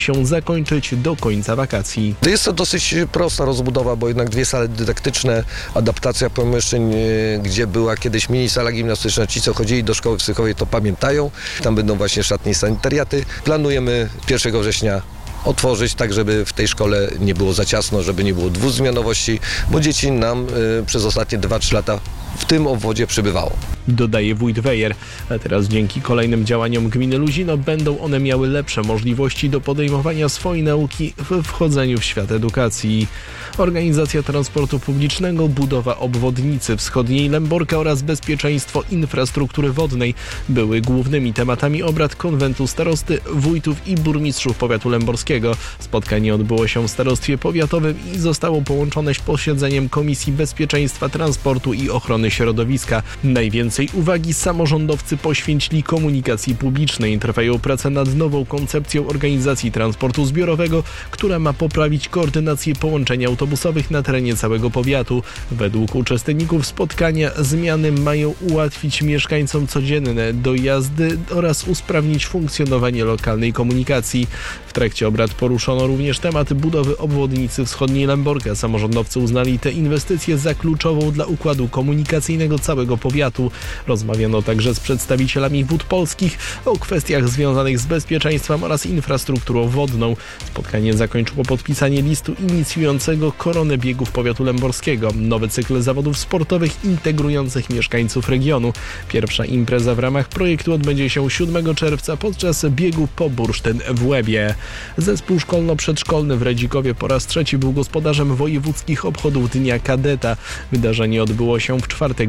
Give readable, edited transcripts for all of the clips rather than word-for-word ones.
się zakończyć do końca wakacji. Jest to dosyć prosta rozbudowa, bo jednak 2 sale dydaktyczne, adaptacja pomieszczeń, gdzie była kiedyś mini sala gimnastyczna. Ci, co chodzili do szkoły psychowej, to pamiętają. Tam będą właśnie szatnie i sanitariaty. Planujemy 1 września otworzyć tak, żeby w tej szkole nie było za ciasno, żeby nie było dwuzmianowości, bo dzieci nam przez ostatnie 2-3 lata w tym obwodzie przybywało. Dodaje wójt Wejer. A teraz dzięki kolejnym działaniom gminy Luzino będą one miały lepsze możliwości do podejmowania swojej nauki w wchodzeniu w świat edukacji. Organizacja transportu publicznego, budowa obwodnicy wschodniej Lęborka oraz bezpieczeństwo infrastruktury wodnej były głównymi tematami obrad konwentu starosty, wójtów i burmistrzów powiatu lęborskiego. Spotkanie odbyło się w starostwie powiatowym i zostało połączone z posiedzeniem Komisji Bezpieczeństwa Transportu i Ochrony Środowiska. Najwięcej uwagi samorządowcy poświęcili komunikacji publicznej. Trwają prace nad nową koncepcją organizacji transportu zbiorowego, która ma poprawić koordynację połączeń autobusowych na terenie całego powiatu. Według uczestników spotkania zmiany mają ułatwić mieszkańcom codzienne dojazdy oraz usprawnić funkcjonowanie lokalnej komunikacji. W trakcie obrad poruszono również temat budowy obwodnicy wschodniej Lęborka. Samorządowcy uznali tę inwestycję za kluczową dla układu komunikacyjnego całego powiatu. Rozmawiano także z przedstawicielami Wód Polskich o kwestiach związanych z bezpieczeństwem oraz infrastrukturą wodną. Spotkanie zakończyło podpisanie listu inicjującego koronę biegów powiatu lęborskiego. Nowy cykl zawodów sportowych integrujących mieszkańców regionu. Pierwsza impreza w ramach projektu odbędzie się 7 czerwca podczas biegu po Bursztyn w Łebie. Zespół szkolno-przedszkolny w Redzikowie po raz 3 był gospodarzem wojewódzkich obchodów Dnia Kadeta. Wydarzenie odbyło się w czwartek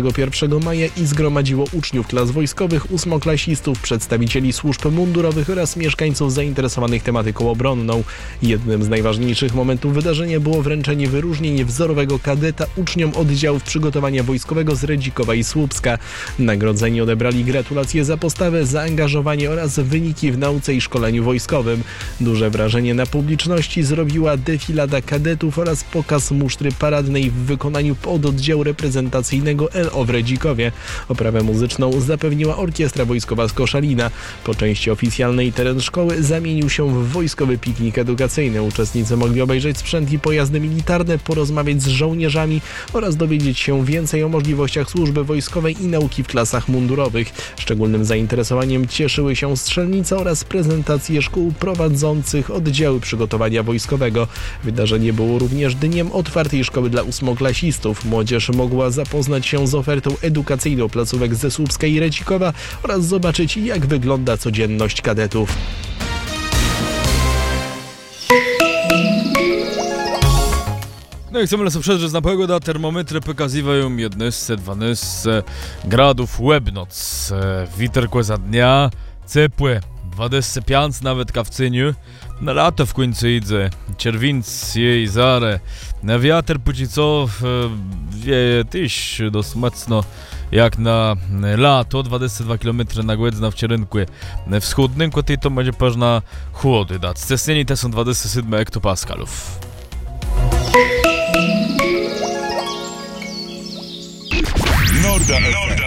21 maja i zgromadziło uczniów klas wojskowych, ósmoklasistów, przedstawicieli służb mundurowych oraz mieszkańców zainteresowanych tematyką obronną. Jednym z najważniejszych momentów wydarzenia było wręczenie wyróżnień wzorowego kadeta uczniom oddziałów przygotowania wojskowego z Redzikowa i Słupska. Nagrodzeni odebrali gratulacje za postawę, zaangażowanie oraz wyniki w nauce i szkoleniu wojskowym. Duże wrażenie na publiczności zrobiła defilada kadetów oraz pokaz musztry paradnej w wykonaniu pododdziału reprezentacyjnego LO w Redzikowie. Oprawę muzyczną zapewniła Orkiestra Wojskowa z Koszalina. Po części oficjalnej teren szkoły zamienił się w wojskowy piknik edukacyjny. Uczestnicy mogli obejrzeć sprzęt i pojazdy militarne, porozmawiać z żołnierzami oraz dowiedzieć się więcej o możliwościach służby wojskowej i nauki w klasach mundurowych. Szczególnym zainteresowaniem cieszyły się strzelnice oraz prezentacje szkół prowadzących oddziały przygotowania wojskowego. Wydarzenie było również dniem otwartej szkoły dla ósmoklasistów. Młodzież mogła zapoznać się z ofertą edukacyjną placówek ze Słupska i Redzikowa oraz zobaczyć, jak wygląda codzienność kadetów. No i chcemy nas uprzedzać na pogoda. Termometry pokazywają 11-12 gradów łebnoc. Witerkłe za dnia, ciepłe, 25 nawet kawcyniu. Na lato w końcu idzie, czerwiec jej zare. Na wiatr póki co wieje tyś dosyć mocno jak na lato, 22 km na godzinę w kierunku wschodnim, koty to będzie można chłody dać. Ciśnienie te są 27 hektopaskalów. Norda FM.